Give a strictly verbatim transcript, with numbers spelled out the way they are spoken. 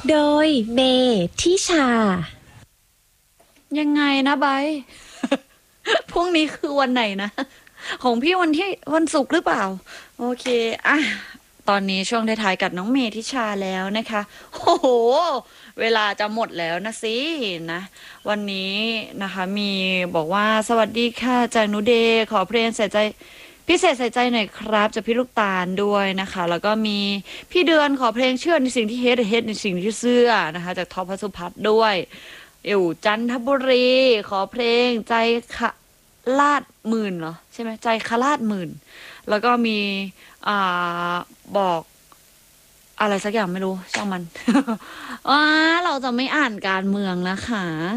โดยเมทิชายังไงนะไบร์ท พรุ่งนี้คือวันไหนนะ ของพี่วันที่วันศุกร์หรือเปล่า โอเคอ่ะตอนนี้ช่วงท้ายๆกับน้องเมทิชาแล้วนะคะโอ้โหเวลาจะหมดแล้วนะสินะ วันนี้นะคะมีบอกว่าสวัสดีค่ะจากหนูเดย์ขอเพลงใส่ใจพิเศษใส่ใจหน่อยครับจากพี่ลูกตาลด้วยนะคะ แล้วก็มีพี่เดือนขอเพลงเชื่อในสิ่งที่เฮดเฮดในสิ่งที่เชื่อนะคะจากท็อปพัสุพัฒน์ด้วย อยู่จันทบุรีขอเพลงใจคะลาดหมื่นเหรอใช่ไหมใจคะลาดหมื่นแล้วก็มีอ่าบอกอะไรสักอย่างไม่รู้ช่างมัน อ่าเราจะไม่อ่านการเมืองนะคะ